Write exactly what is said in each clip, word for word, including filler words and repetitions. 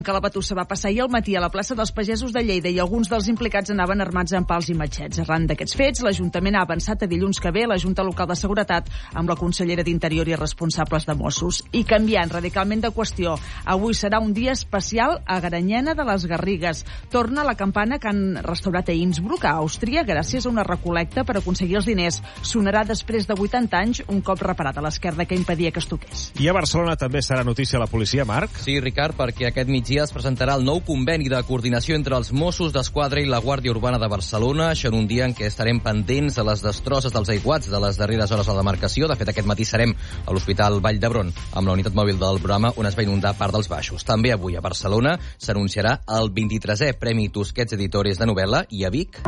que la batussa va passar ahir al matí a la plaça dels Pagesos de Lleida i alguns dels implicats anaven armats amb pals i matxets. Arran d'aquests fets, l'Ajuntament ha avançat a dilluns que ve la Junta Local de Seguretat amb la consellera d'Interior i responsables de Mossos. I canviant radicalment de qüestió, avui serà un dia especial a Granyena de les Garrigues. Torna la campana que han restaurat a Innsbruck, a Àustria, gràcies a una recol·lecta per aconseguir els diners. Sonarà després de vuitanta anys, un cop reparat a l'esquerda que impedia que es toqués. I a Barcelona també serà notícia la policia, Marc? Sí, Ricard, perquè aquest migdia es presentarà el nou conveni de coordinació entre els Mossos d'Esquadra i la Guàrdia Urbana de Barcelona. Això en un dia en què estarem pendents de les destrosses dels aiguats de les darreres hores a la demarcació. De fet, aquest matí serem a l'Hospital Vall d'Hebron amb la unitat mòbil del programa on es va inundar part dels baixos. També avui a Barcelona s'anunciarà el vint-i-tresè Premi Tusquets Editores de novel·la i a Vic...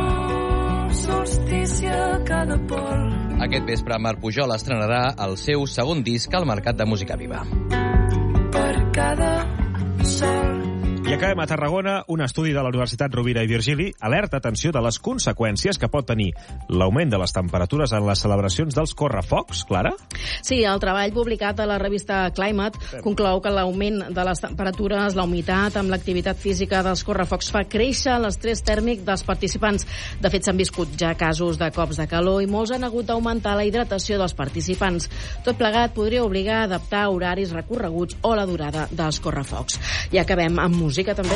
Aquest vespre Marc Pujol estrenarà el seu segon disc al Mercat de Música Viva. Per cada sol. I acabem a Tarragona. Un estudi de la Universitat Rovira i Virgili alerta, atenció, de les conseqüències que pot tenir l'augment de les temperatures en les celebracions dels correfocs. Clara? Sí, el treball publicat a la revista Climate conclou que l'augment de les temperatures, la humitat amb l'activitat física dels correfocs fa créixer l'estrès tèrmic dels participants. De fet, s'han viscut ja casos de cops de calor i molts han hagut d'augmentar la hidratació dels participants. Tot plegat podria obligar a adaptar horaris recorreguts o la durada dels correfocs. I acabem amb música. música també.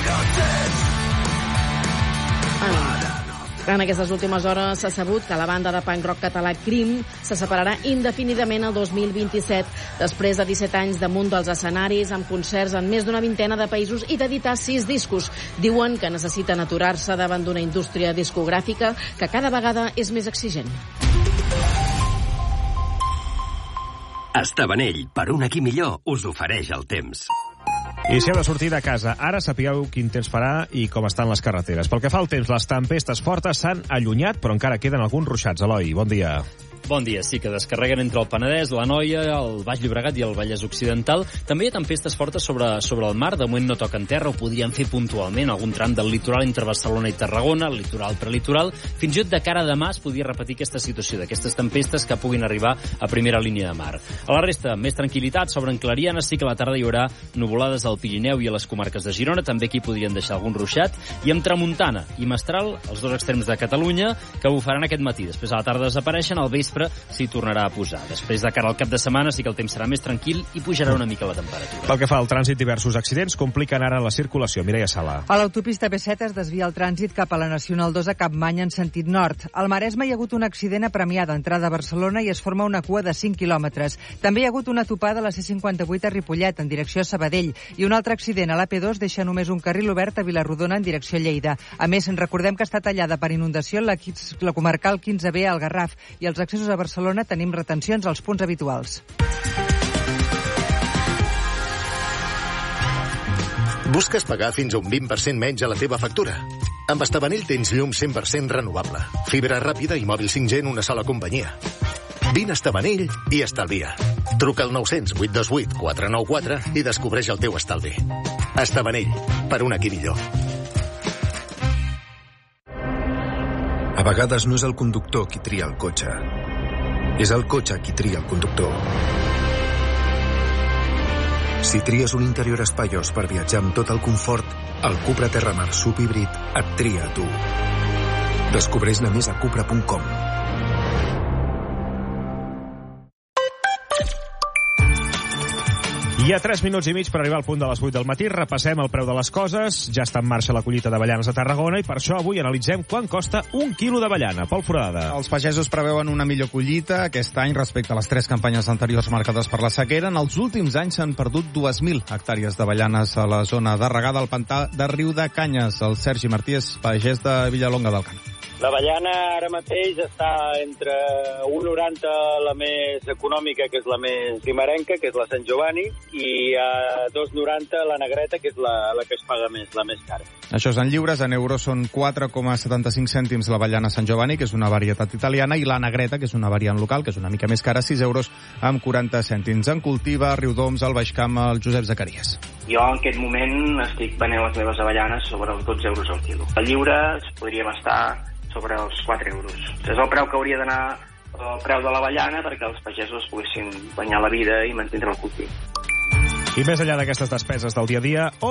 En aquestes últimes hores s'ha sabut que la banda de punk rock català Crim se separarà indefinidament el dos mil vint-i-set, després de disset anys damunt dels escenaris, amb concerts en més d'una vintena de països i d'editar sis discos. Diuen que necessiten aturar-se davant d'una indústria discogràfica que cada vegada és més exigent. Estabanell, per un aquí millor, us ofereix el temps. I si heu de sortir de casa, ara sapigueu quin temps farà i com estan les carreteres. Pel que fa al temps, les tempestes fortes s'han allunyat, però encara queden alguns ruixats. Eloi, bon dia. Bon dia. Sí que descarreguen entre el Penedès, la Noia, el Baix Llobregat i el Vallès Occidental. També hi ha tempestes fortes sobre, sobre el mar. De moment no toquen terra, ho podrien fer puntualment. Algun tram del litoral entre Barcelona i Tarragona, el litoral prelitoral. Fins i tot de cara a demà es podria repetir aquesta situació, d'aquestes tempestes que puguin arribar a primera línia de mar. A la resta, més tranquil·litat, sobren clarianes. Sí que a la tarda hi haurà nuvolades al Pirineu i a les comarques de Girona. També aquí podrien deixar algun ruixat. I amb tramuntana i mestral, els dos extrems de Catalunya, que bufaran aquest matí. Després a la tarda desapareixen, al vespre s'hi tornarà a posar. Després de cara al cap de setmana sí que el temps serà més tranquil i pujarà una mica la temperatura. Pel que fa al trànsit, diversos accidents compliquen ara la circulació. Mireia Sala. A l'autopista B set es desvia el trànsit cap a la Nacional dos a Capmany en sentit nord. Al Maresme hi ha hagut un accident a Premià d'entrada a Barcelona i es forma una cua de cinc quilòmetres. També hi ha hagut una topada a la C cinquanta-vuit a Ripollet en direcció a Sabadell i un altre accident a l'A P dos deixa només un carril obert a Vilarrodona en direcció a Lleida. A més, recordem que està tallada per inundació la, la comarcal quinze B al Garraf i els accessos a Barcelona tenim retencions als punts habituals. Busques pagar fins a un vint per cent menys a la teva factura? Amb Estabanell tens llum cent per cent renovable, fibra ràpida i mòbil cinc G en una sola companyia. Vine a Estabanell i estalvia. Truca al nou cents, vuit dos vuit, quatre nou quatre i descobreix el teu estalvi. Estabanell, per un aquí millor. A vegades no és el conductor qui tria el cotxe. És el cotxe qui tria el conductor. Si tries un interior espaiós per viatjar amb tot el confort, el Cupra Terramar subhíbrid et tria a tu. Descobreix-ne més a cupra punt com. Hi ha tres minuts i mig per arribar al punt de les vuit del matí. Repassem el preu de les coses. Ja està en marxa la collita d'avellanes a Tarragona i per això avui analitzem quan costa un quilo d'avellana. Pol Forada. Els pagesos preveuen una millor collita aquest any respecte a les tres campanyes anteriors marcades per la sequera. En els últims anys s'han perdut dues mil hectàrees d'avellanes a la zona de regada al pantà de Riu de Canyes. El Sergi Martí és pagès de Villalonga del Camp. L'avellana ara mateix està entre un coma noranta la més econòmica, que és la més primerenca, que és la Sant Giovanni, i a dos coma noranta la negreta, que és la, la que es paga més, la més cara. Això és en lliures, en euros són quatre coma setanta-cinc cèntims l'avellana Sant Giovanni, que és una varietat italiana, i la negreta, que és una variant local, que és una mica més cara, sis euros amb quaranta cèntims. En cultiva, Riudoms, al Baix Camp, el Josep Zacarias. Jo en aquest moment estic venent les meves avellanes sobre els dotze euros al quilo. A lliures podríem estar sobre els quatre euros. És el preu que hauria d'anar el preu de l'avellana perquè els pagesos poguessin guanyar la vida i mantenir el cultiu. I més enllà d'aquestes despeses del dia a dia,